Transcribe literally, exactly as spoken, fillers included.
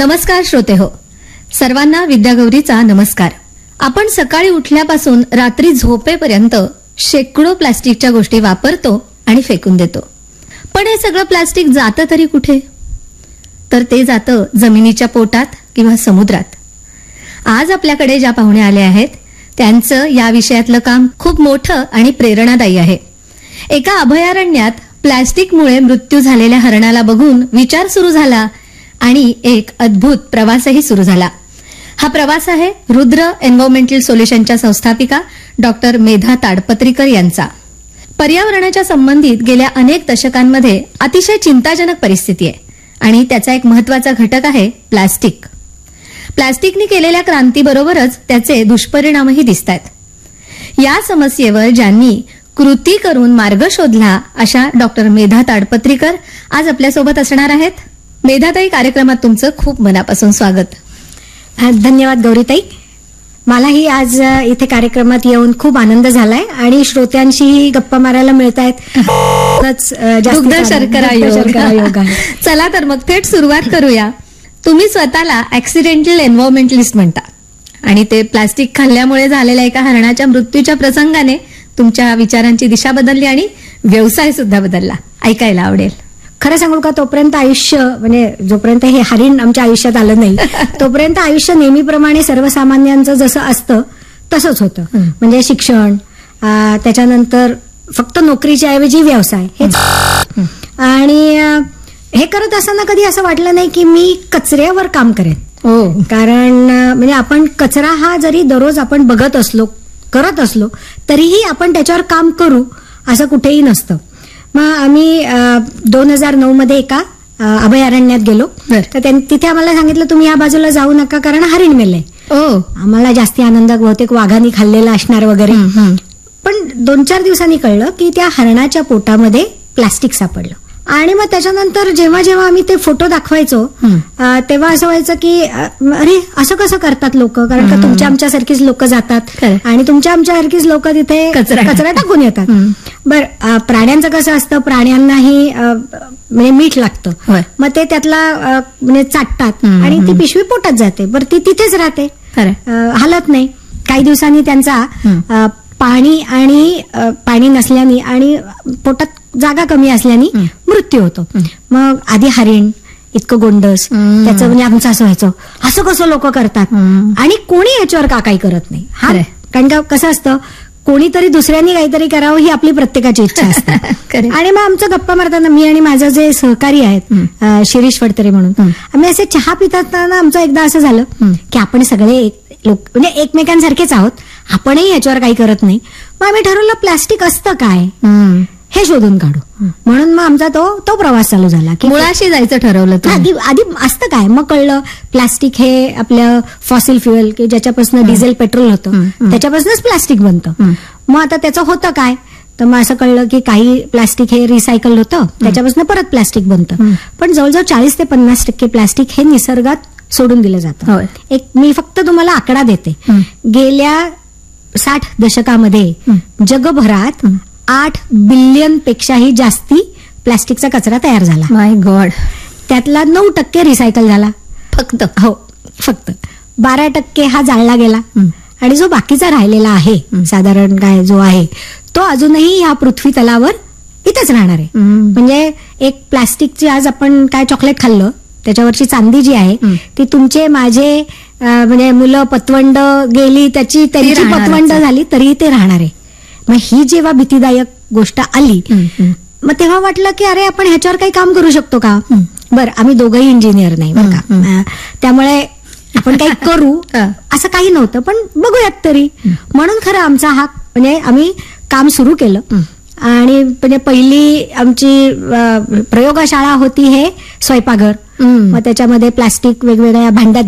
नमस्कार श्रोते हो, सर्वांना विद्यागौरीचा नमस्कार. आपण सकाळी उठल्यापासून रात्री झोपेपर्यंत शेकडो प्लास्टिकच्या गोष्टी वापरतो आणि फेकून देतो. पण हे सगळं प्लास्टिक जातं तरी कुठे? तर ते जातं जमिनीच्या पोटात किंवा समुद्रात. आज आपल्याकडे ज्या पाहुणे आले आहेत त्यांचं या विषयातलं काम खूप मोठं आणि प्रेरणादायी आहे. एका अभयारण्यात प्लास्टिकमुळे मृत्यू झालेल्या हरणाला बघून विचार सुरू झाला आणि एक अद्भुत प्रवासही सुरू झाला. हा प्रवास आहे रुद्र एन्व्हायरमेंटल सोल्युशनच्या संस्थापिका डॉक्टर मेधा ताडपत्रीकर यांचा. पर्यावरणाच्या संबंधित गेल्या अनेक दशकांमध्ये अतिशय चिंताजनक परिस्थिती आहे आणि त्याचा एक महत्वाचा घटक आहे प्लास्टिक. प्लास्टिकने केलेल्या क्रांतीबरोबरच त्याचे दुष्परिणामही दिसतात. या समस्येवर ज्यांनी कृती करून मार्ग शोधला अशा डॉक्टर मेधा ताडपत्रीकर आज आपल्यासोबत असणार आहेत. मेधाताई, कार्यक्रमात तुमचं खूप मनापासून स्वागत. धन्यवाद गौरीताई. मलाही आज इथे कार्यक्रमात येऊन खूप आनंद झालाय आणि श्रोत्यांशीही गप्पा मारायला मिळत आहेत. दुग्ध शर्करा योग. चला तर मग थेट सुरुवात करूया. तुम्ही स्वतःला ऍक्सिडेंटल एन्व्हायरमेंटलिस्ट म्हणता आणि ते प्लास्टिक खाल्ल्यामुळे झालेल्या एका हरणाच्या मृत्यूच्या प्रसंगाने तुमच्या विचारांची दिशा बदलली आणि व्यवसाय सुद्धा बदलला. ऐकायला आवडेल. खरं सांगू का, तोपर्यंत आयुष्य म्हणजे जोपर्यंत हे हरिण आमच्या आयुष्यात आलं नाही तोपर्यंत आयुष्य नेहमीप्रमाणे सर्वसामान्यांचं जसं असतं तसंच होतं. म्हणजे शिक्षण, त्याच्यानंतर फक्त नोकरीच्या ऐवजी व्यवसाय हेच. आणि हे करत असताना कधी असं वाटलं नाही की मी कचऱ्यावर काम करेन. हो, कारण म्हणजे आपण कचरा हा जरी दररोज आपण बघत असलो, करत असलो, तरीही आपण त्याच्यावर काम करू असं कुठेही नसतं. मग आम्ही दोन हजार नऊ मध्ये एका अभयारण्यात गेलो. तर तिथे आम्हाला सांगितलं तुम्ही या बाजूला जाऊ नका कारण हरिण मेलंय. आम्हाला जास्ती आनंद बहुतेक वाघांनी खाल्लेला असणार वगैरे. पण दोन चार दिवसांनी कळलं की त्या हरणाच्या पोटामध्ये प्लास्टिक सापडलं. आणि मग त्याच्यानंतर जेव्हा जेव्हा आम्ही ते फोटो दाखवायचो तेव्हा असं व्हायचं की अरे असं कसं करतात लोक, कारण का तुमच्या आमच्यासारखीच लोक जातात आणि तुमच्या आमच्यासारखीच लोक तिथे कचरा टाकून येतात. बर, प्राण्यांचं कसं असतं, प्राण्यांनाही म्हणजे मीठ लागतं, मग ते त्यातला म्हणजे चाटतात आणि ती पिशवी पोटात जाते. बरं, ती तिथेच राहते, हलत नाही. काही दिवसांनी त्यांचा पाणी आणि पाणी नसल्याने आणि पोटात जागा कमी असल्याने मृत्यू होतो. मग आधी हरिण इतकं गोंडस त्याचं, म्हणजे आमचं असं व्हायचं असं कसं लोक करतात आणि कोणी याच्यावर का काही करत नाही. हा, कारण का कसं असतं, कोणीतरी दुसऱ्यांनी काहीतरी करावं ही आपली प्रत्येकाची इच्छा असते. आणि मग आमचं गप्पा मारताना मी आणि माझं जे सहकारी आहेत शिरीष फडतरे म्हणून, आम्ही असे चहा पित असताना आमचं एकदा असं झालं की आपण सगळे एक लोक म्हणजे एकमेकांसारखेच आहोत, आपणही याच्यावर काही करत नाही. मग आम्ही ठरवलं प्लास्टिक असतं काय हे शोधून काढू. म्हणून मग आमचा तो तो प्रवास चालू झाला की मुळाशी जायचं ठरवलं. आधी आधी असतं काय, मग कळलं प्लास्टिक हे आपलं फॉसिल फ्युएल की ज्याच्यापासून डिझेल पेट्रोल होतं त्याच्यापासूनच प्लास्टिक बनतं. मग आता त्याचं होतं काय, तर मग असं कळलं की काही प्लास्टिक हे रिसायकल होतं, त्याच्यापासून परत प्लास्टिक बनतं. पण जवळजवळ चाळीस ते पन्नास टक्के प्लास्टिक हे निसर्गात सोडून दिलं जातं. एक मी फक्त तुम्हाला आकडा देते. गेल्या साठ दशकामध्ये जगभरात आठ बिलियन पेक्षाही जास्ती प्लास्टिकचा कचरा तयार झाला. माय गॉड. त्यातला नऊ टक्के रिसायकल झाला फक्त. हो, फक्त बारा टक्के हा जाळला गेला आणि जो बाकीचा राहिलेला आहे साधारण काय जो आहे तो अजूनही ह्या पृथ्वी तलावर इथेच राहणार आहे. म्हणजे एक प्लास्टिकची आज आपण काय चॉकलेट खाल्लं त्याच्यावरची चांदी जी आहे ती तुमचे माझे म्हणजे मुलं पतवंड गेली त्याची त्यांची पतवंड झाली तरीही ते राहणार आहे. मग ही जेव्हा भीतीदायक गोष्ट आली मग तेव्हा वाटलं की अरे आपण ह्याच्यावर काही काम करू शकतो का. बरं, आम्ही दोघंही इंजिनियर नाही बरं का, त्यामुळे आपण काही करू असं काही नव्हतं, पण बघूयात तरी. म्हणून खरं आमचा हा म्हणजे आम्ही काम सुरू केलं. आणि म्हणजे पहिली आमची प्रयोगशाळा होती हे स्वयंपाकघर. मग त्याच्यामध्ये प्लास्टिक वेगवेगळ्या भांड्यात